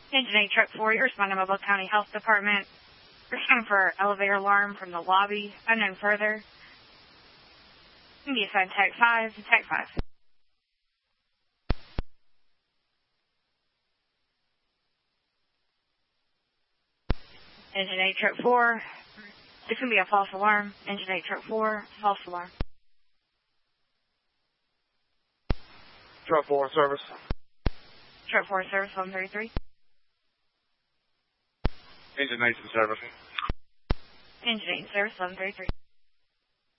Engine 8, Truck 4, you're responding to Mobile County Health Department. Responding for elevator alarm from the lobby. Unknown further. You can be assigned Tech 5 to Tech 5. Engine 8, Truck 4. This can be a false alarm. Engine 8, Truck 4, false alarm. Truck 4 service. Truck 4 service 133. Engine 8 service. Engine 8 service 133.